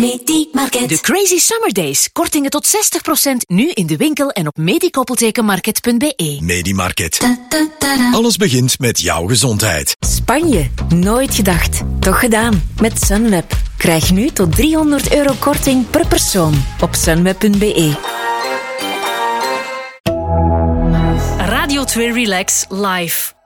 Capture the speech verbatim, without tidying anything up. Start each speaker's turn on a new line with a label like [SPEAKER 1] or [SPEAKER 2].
[SPEAKER 1] Medimarket.
[SPEAKER 2] De Crazy Summer Days. Kortingen tot zestig procent nu in de winkel en op medikoppeltekenmarket punt b e.
[SPEAKER 3] Medimarket. Alles begint met jouw gezondheid.
[SPEAKER 4] Spanje. Nooit gedacht. Toch gedaan. Met Sunweb. Krijg nu tot driehonderd euro korting per persoon op sunweb punt b e.
[SPEAKER 2] Radio twee Relax Live.